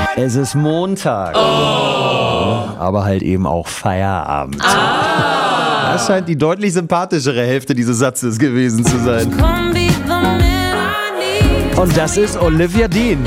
Es ist Montag. Aber halt eben auch Feierabend. Das scheint die deutlich sympathischere Hälfte dieses Satzes gewesen zu sein. Und das ist Olivia Dean.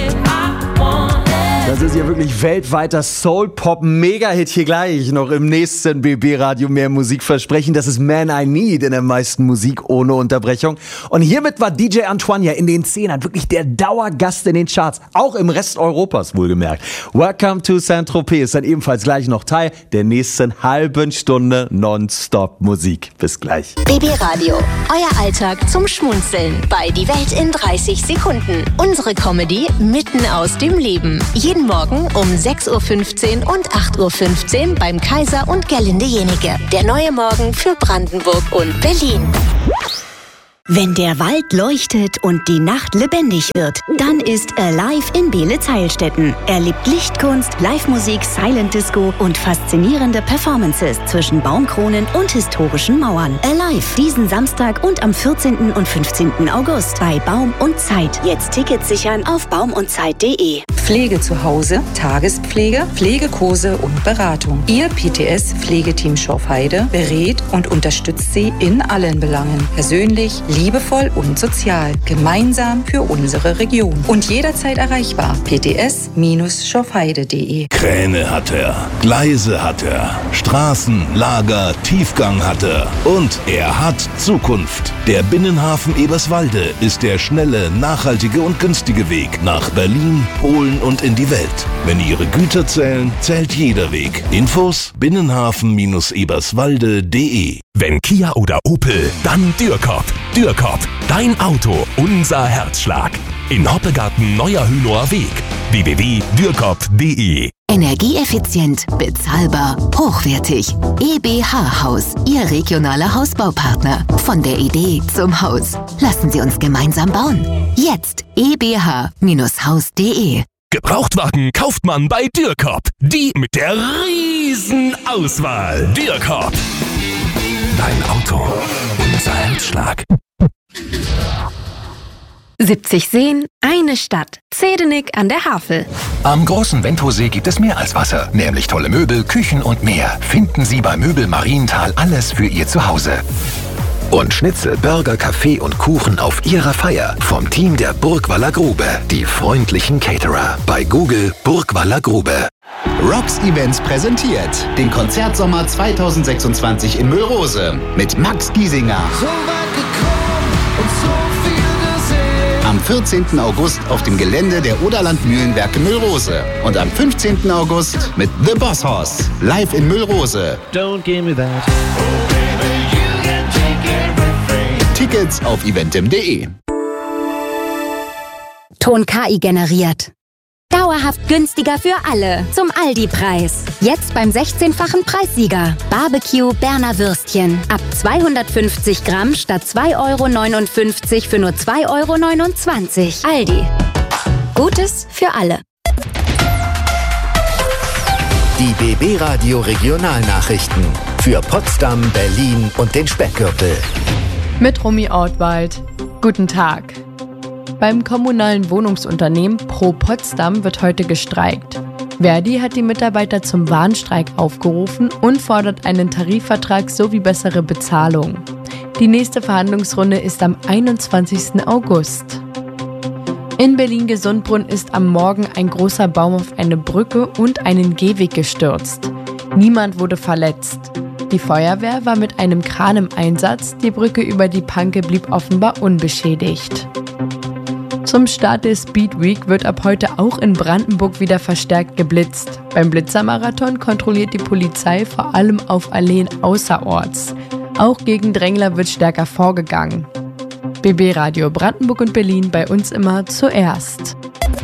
Das ist ja wirklich weltweiter Soul-Pop-Mega-Hit hier gleich noch im nächsten BB-Radio mehr Musik versprechen. Das ist Man I Need in der meisten Musik ohne Unterbrechung. Und hiermit war DJ Antoine ja in den 10ern wirklich der Dauergast in den Charts. Auch im Rest Europas wohlgemerkt. Welcome to Saint-Tropez ist dann ebenfalls gleich noch Teil der nächsten halben Stunde Nonstop-Musik. Bis gleich. BB-Radio, euer Alltag zum Schmunzeln bei Die Welt in 30 Sekunden. Unsere Comedy mitten aus dem Leben. Jeden Morgen um 6.15 Uhr und 8.15 Uhr beim Kaiser und Gerlinde Jenike. Der neue Morgen für Brandenburg und Berlin. Wenn der Wald leuchtet und die Nacht lebendig wird, dann ist Alive in Beelitz-Heilstätten. Erlebt Lichtkunst, Live-Musik, Silent Disco und faszinierende Performances zwischen Baumkronen und historischen Mauern. Alive, diesen Samstag und am 14. und 15. August bei Baum und Zeit. Jetzt Tickets sichern auf baumundzeit.de. Pflege zu Hause, Tagespflege, Pflegekurse und Beratung. Ihr PTS-Pflegeteam Schorfheide berät und unterstützt Sie in allen Belangen. Persönlich, liebevoll und sozial. Gemeinsam für unsere Region. Und jederzeit erreichbar. pts-schorfheide.de. Kräne hat er, Gleise hat er, Straßen, Lager, Tiefgang hat er. Und er hat Zukunft. Der Binnenhafen Eberswalde ist der schnelle, nachhaltige und günstige Weg nach Berlin, Polen und in die Welt. Wenn Ihre Güter zählen, zählt jeder Weg. Infos binnenhafen-eberswalde.de. Wenn Kia oder Opel, dann Dürkop. Dürkop, dein Auto, unser Herzschlag. In Hoppegarten Neuer Hünower Weg. www.dürkop.de. Energieeffizient, bezahlbar, hochwertig. EBH Haus, Ihr regionaler Hausbaupartner. Von der Idee zum Haus. Lassen Sie uns gemeinsam bauen. Jetzt ebh-haus.de. Gebrauchtwagen kauft man bei Dürkop. Die mit der riesen Auswahl. Dürkop. Dein Auto, unser Herzschlag. 70 Seen, eine Stadt. Zedenik an der Havel. Am großen Wendhosee gibt es mehr als Wasser, nämlich tolle Möbel, Küchen und mehr. Finden Sie bei Möbel Marienthal alles für Ihr Zuhause. Und Schnitzel, Burger, Kaffee und Kuchen auf Ihrer Feier vom Team der Burgwaller Grube. Die freundlichen Caterer. Bei Google Burgwaller Grube. Rocks Events präsentiert den Konzertsommer 2026 in Müllrose mit Max Giesinger. Am 14. August auf dem Gelände der Oderland Mühlenwerke Müllrose. Und am 15. August mit The Boss Hoss. Live in Müllrose. Don't give me that. Tickets auf eventim.de. Ton KI generiert. Dauerhaft günstiger für alle. Zum Aldi-Preis. Jetzt beim 16-fachen Preissieger. Barbecue Berner Würstchen. Ab 250 Gramm statt 2,59 € für nur 2,29 €. Aldi. Gutes für alle. Die BB Radio Regionalnachrichten. Für Potsdam, Berlin und den Speckgürtel. Mit Romy Ortwald. Guten Tag. Beim kommunalen Wohnungsunternehmen Pro Potsdam wird heute gestreikt. Verdi hat die Mitarbeiter zum Warnstreik aufgerufen und fordert einen Tarifvertrag sowie bessere Bezahlung. Die nächste Verhandlungsrunde ist am 21. August. In Berlin-Gesundbrunn ist am Morgen ein großer Baum auf eine Brücke und einen Gehweg gestürzt. Niemand wurde verletzt. Die Feuerwehr war mit einem Kran im Einsatz, die Brücke über die Panke blieb offenbar unbeschädigt. Zum Start der Speed Week wird ab heute auch in Brandenburg wieder verstärkt geblitzt. Beim Blitzermarathon kontrolliert die Polizei vor allem auf Alleen außerorts. Auch gegen Drängler wird stärker vorgegangen. BB Radio Brandenburg und Berlin, bei uns immer zuerst.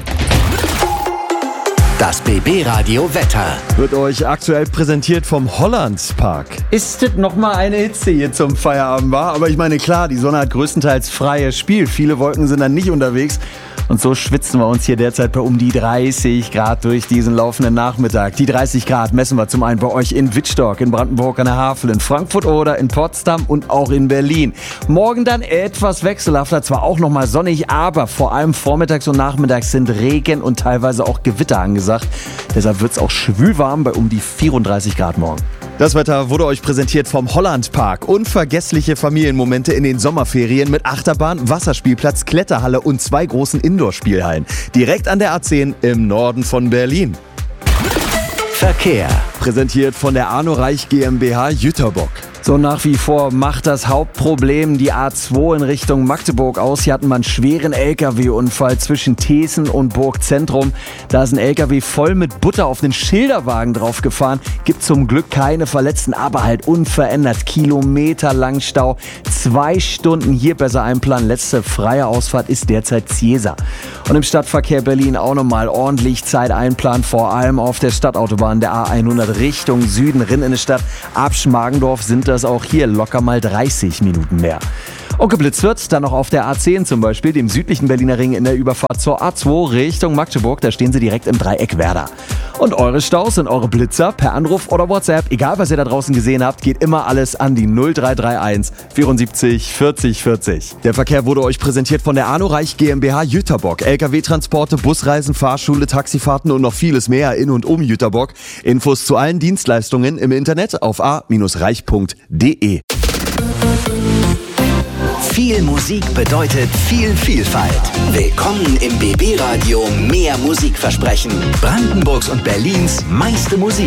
Das BB Radio Wetter wird euch aktuell präsentiert vom Hollandspark. Ist das nochmal eine Hitze hier zum Feierabend war? Aber ich meine, klar, die Sonne hat größtenteils freies Spiel. Viele Wolken sind dann nicht unterwegs. Und so schwitzen wir uns hier derzeit bei um die 30 Grad durch diesen laufenden Nachmittag. Die 30 Grad messen wir zum einen bei euch in Wittstock, in Brandenburg an der Havel, in Frankfurt oder in Potsdam und auch in Berlin. Morgen dann etwas wechselhafter, zwar auch nochmal sonnig, aber vor allem vormittags und nachmittags sind Regen und teilweise auch Gewitter angesagt. Deshalb wird es auch schwül warm bei um die 34 Grad morgen. Das Wetter wurde euch präsentiert vom Hollandpark. Unvergessliche Familienmomente in den Sommerferien mit Achterbahn, Wasserspielplatz, Kletterhalle und 2 großen Indoor-Spielhallen. Direkt an der A10 im Norden von Berlin. Verkehr. Präsentiert von der Arno Reich GmbH Jüterbock. So, nach wie vor macht das Hauptproblem die A2 in Richtung Magdeburg aus. Hier hatten wir einen schweren LKW-Unfall zwischen Thesen und Burgzentrum. Da ist ein LKW voll mit Butter auf den Schilderwagen draufgefahren. Gibt zum Glück keine Verletzten, aber halt unverändert. Kilometerlang Stau. 2 Stunden hier besser einplanen. Letzte freie Ausfahrt ist derzeit Ciesa. Und im Stadtverkehr Berlin auch nochmal ordentlich Zeit einplanen. Vor allem auf der Stadtautobahn der A100 Richtung Süden, Rinn in die Stadt. Ab Schmargendorf sind das auch hier locker mal 30 Minuten mehr. Und geblitzt wird dann noch auf der A10 zum Beispiel, dem südlichen Berliner Ring in der Überfahrt zur A2 Richtung Magdeburg. Da stehen sie direkt im Dreieck Werder. Und eure Staus und eure Blitzer per Anruf oder WhatsApp, egal was ihr da draußen gesehen habt, geht immer alles an die 0331 74 40 40. Der Verkehr wurde euch präsentiert von der Arno Reich GmbH Jüterbock. LKW-Transporte, Busreisen, Fahrschule, Taxifahrten und noch vieles mehr in und um Jüterbock. Infos zu allen Dienstleistungen im Internet auf a-reich.de. Viel Musik bedeutet viel Vielfalt. Willkommen im BB Radio Mehr Musikversprechen. Brandenburgs und Berlins meiste Musik.